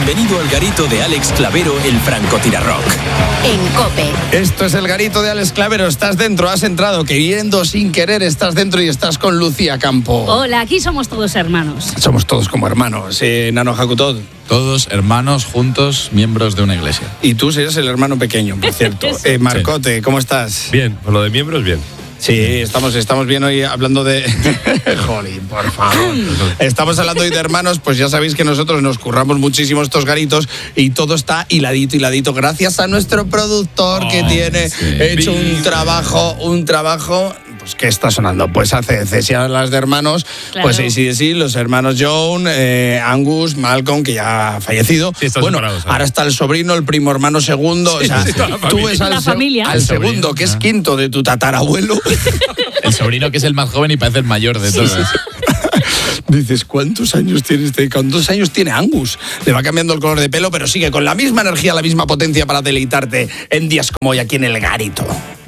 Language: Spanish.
Bienvenido al garito de Alex Clavero, el francotirarrock. En COPE. Esto es el garito de Alex Clavero. Estás dentro, has entrado, queriendo sin querer, estás dentro y estás con Lucía Campo. Hola, aquí somos todos hermanos. Somos todos como hermanos. Nano Hakutod. Todos hermanos, juntos, miembros de una iglesia. Y tú eres el hermano pequeño, por cierto. Marcote, sí. ¿Cómo estás? Bien, por lo de miembros, bien. Sí, estamos bien hoy hablando de... Jolín, por favor. Estamos hablando hoy de hermanos, pues ya sabéis que nosotros nos curramos muchísimo estos garitos y todo está hiladito, gracias a nuestro productor que tiene hecho un trabajo... Pues, ¿qué está sonando? Pues hace si hablas de hermanos, claro. Pues sí, los hermanos John, Angus, Malcolm, que ya ha fallecido. Sí, bueno, ahora está el sobrino, el primo hermano segundo. Sí, o sea, tú ves al segundo, que es quinto de tu tatarabuelo. El sobrino, que es el más joven y parece el mayor de todos. Sí. Dices, ¿cuántos años tiene ¿Cuántos años tiene Angus? Le va cambiando el color de pelo, pero sigue con la misma energía, la misma potencia para deleitarte en días como hoy aquí en el garito.